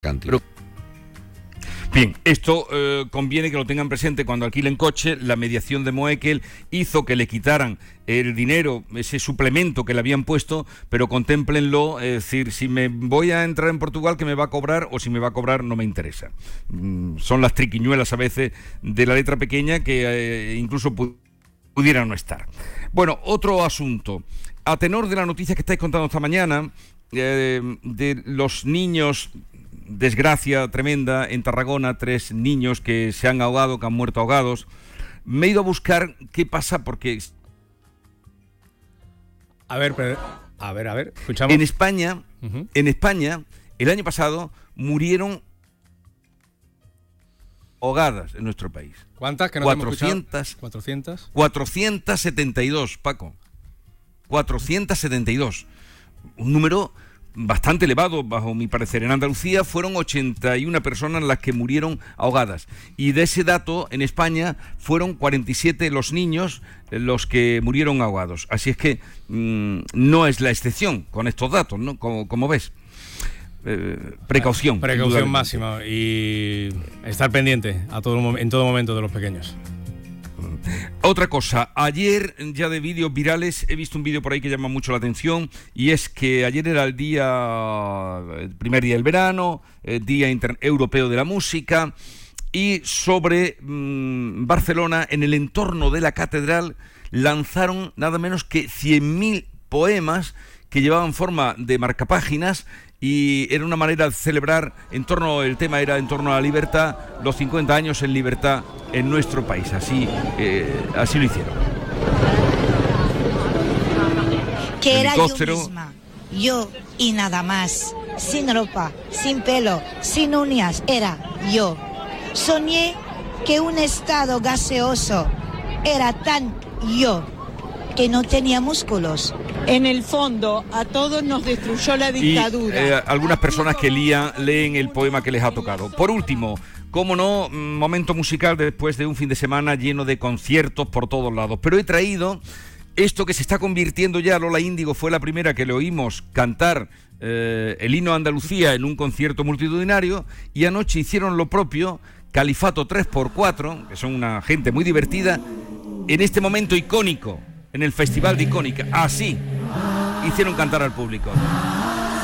cantidad. Bien, esto conviene que lo tengan presente cuando alquilen coche. La mediación de Moekel hizo que le quitaran el dinero, ese suplemento que le habían puesto, pero contémplenlo, es decir, si me voy a entrar en Portugal, ¿qué me va a cobrar? O si me va a cobrar, no me interesa. Son las triquiñuelas a veces de la letra pequeña que incluso pudieran no estar. Bueno, otro asunto. A tenor de la noticia que estáis contando esta mañana, de los niños... Desgracia tremenda en Tarragona, 3 niños que se han ahogado, que han muerto ahogados. Me he ido a buscar qué pasa porque... A ver, escuchamos. En España, el año pasado murieron ahogadas en nuestro país. ¿Cuántas? Que no 400, 472, Paco. 472. Un número bastante elevado, bajo mi parecer. En Andalucía fueron 81 personas las que murieron ahogadas. Y de ese dato, en España, fueron 47 los niños los que murieron ahogados. Así es que no es la excepción con estos datos, ¿no? Como ves. Precaución. Precaución máxima y estar pendiente en todo momento de los pequeños. Otra cosa, ayer ya de vídeos virales he visto un vídeo por ahí que llama mucho la atención, y es que ayer era el primer día del verano, Día Europeo de la Música, y sobre Barcelona, en el entorno de la catedral, lanzaron nada menos que 100.000 poemas que llevaban forma de marcapáginas, y era una manera de celebrar, el tema era en torno a la libertad, los 50 años en libertad en nuestro país. Así lo hicieron. Que era yo misma, yo y nada más, sin ropa, sin pelo, sin uñas, era yo. Soñé que un estado gaseoso era tan yo, que no tenía músculos. En el fondo, a todos nos destruyó la dictadura. Y algunas personas que leen el poema que les ha tocado. Por último, cómo no, momento musical después de un fin de semana lleno de conciertos por todos lados. Pero he traído esto que se está convirtiendo ya. Lola Índigo fue la primera que le oímos cantar el himno de Andalucía en un concierto multitudinario, y anoche hicieron lo propio Califato 3x4, que son una gente muy divertida, en este momento icónico, en el Festival de Icónica. Así hicieron cantar al público.